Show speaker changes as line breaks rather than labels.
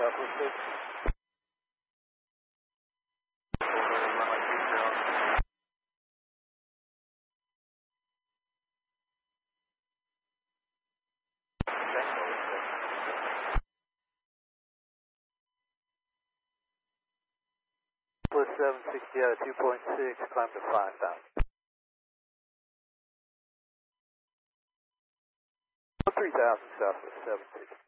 Southwest 6. Plus 760 out of 2.6, climb to 5,000. 3,000 Southwest 760.